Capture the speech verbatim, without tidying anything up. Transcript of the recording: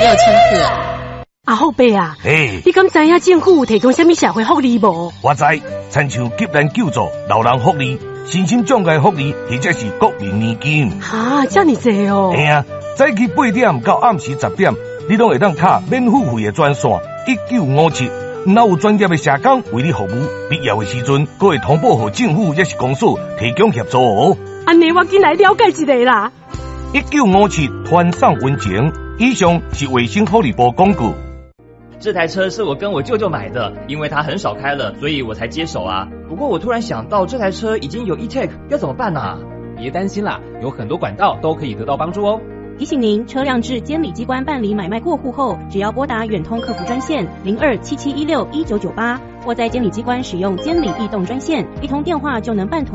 有乘客。 阿后伯啊， 嘿， 你敢知影政府有提供什么社会福利无？ 我知，亲像急难救助、老人福利、身心障碍福利，或者是国民年金。 哈，这么多哦！ 嘿啊，早起八点到暗时十点，你拢会当卡免付费的专线一九五七，若有专业的社工为你服务，必要的时阵，阁会通报给政府也是公司提供协助哦。 安尼我进来了解一下啦。 一九五七团上温情，以上是卫生福利部广告。 这台车是我跟我舅舅买的，因为他很少开了，所以我才接手啊。不过我突然想到，这台车已经有 E-Tech， 要怎么办啊？ 别担心啦，有很多管道都可以得到帮助哦。 提醒您，车辆至监理机关办理买卖过户后，只要拨打远通客服专线零二七七一六一九九八，或在监理机关使用监理易动专线，一通电话就能办妥